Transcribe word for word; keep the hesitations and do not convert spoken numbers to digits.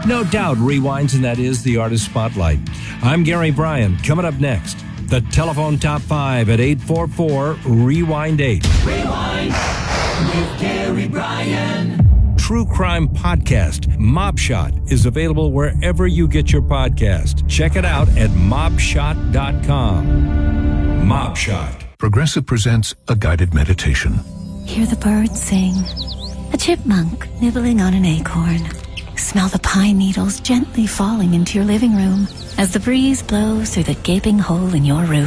No doubt rewinds, and that is the Artist Spotlight. I'm Gary Bryan. Coming up next, the telephone top five at eight four four, rewind eight. Rewind with Gary Bryan. True crime podcast, Mob Shot, is available wherever you get your podcast. Check it out at mob shot dot com. Mob Shot. Progressive presents a guided meditation. Hear the birds sing. A chipmunk nibbling on an acorn. Smell the pine needles gently falling into your living room as the breeze blows through the gaping hole in your roof.